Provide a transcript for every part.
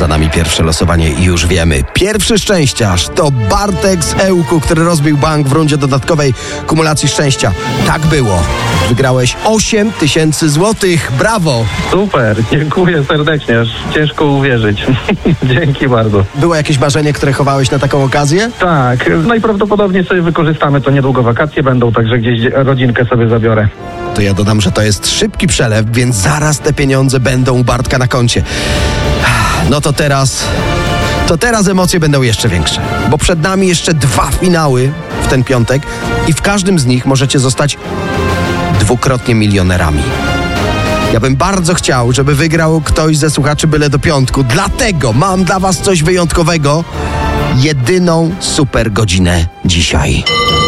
Za nami pierwsze losowanie i już wiemy. Pierwszy szczęściarz to Bartek z Ełku, który rozbił bank w rundzie dodatkowej kumulacji szczęścia. Tak było. Wygrałeś 8 000 złotych. Brawo! Super, dziękuję serdecznie, aż ciężko uwierzyć. Dzięki bardzo. Było jakieś marzenie, które chowałeś na taką okazję? Tak, najprawdopodobniej sobie wykorzystamy to niedługo, wakacje będą, także gdzieś rodzinkę sobie zabiorę. To ja dodam, że to jest szybki przelew, więc zaraz te pieniądze będą u Bartka na koncie. No to teraz emocje będą jeszcze większe, bo przed nami jeszcze 2 finały w ten piątek i w każdym z nich możecie zostać dwukrotnie milionerami. Ja bym bardzo chciał, żeby wygrał ktoś ze słuchaczy byle do piątku, dlatego mam dla was coś wyjątkowego. Jedyną super godzinę dzisiaj.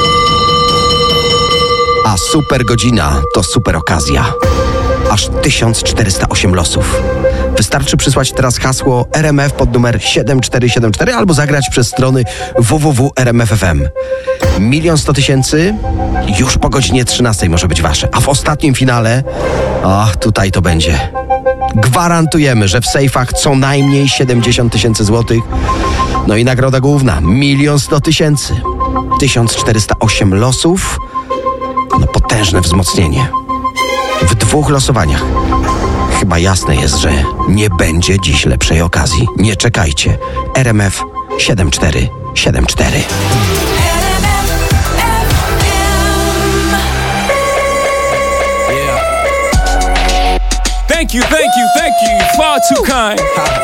A super godzina to super okazja. Aż 1408 losów. Wystarczy przysłać teraz hasło RMF pod numer 7474 albo zagrać przez strony www.rmf.fm. 1 100 000 już po godzinie 13 może być wasze. A w ostatnim finale, tutaj to będzie. Gwarantujemy, że w sejfach co najmniej 70 000 złotych. No i nagroda główna 1 100 000. 1408 losów. No potężne wzmocnienie. W 2 losowaniach. Chyba jasne jest, że nie będzie dziś lepszej okazji. Nie czekajcie. RMF 7474. Thank you, far too kind.